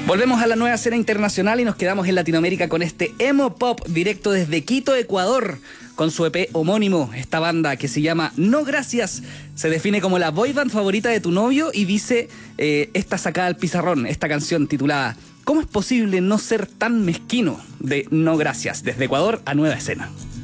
Volvemos a la nueva escena internacional y nos quedamos en Latinoamérica con este emo pop directo desde Quito, Ecuador, con su EP homónimo. Esta banda que se llama No Gracias se define como la boy band favorita de tu novio y dice, esta sacada al pizarrón, esta canción titulada ¿Cómo es posible no ser tan mezquino? De No Gracias, desde Ecuador a Nueva Escena.